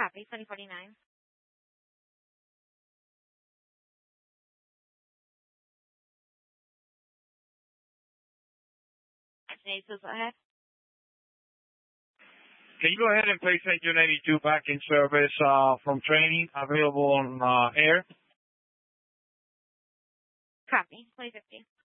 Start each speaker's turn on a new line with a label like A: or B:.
A: Copy, 2049. Please go ahead.
B: Can you go ahead and place Engine 82 back in service from training, available on air?
A: Copy, 2050.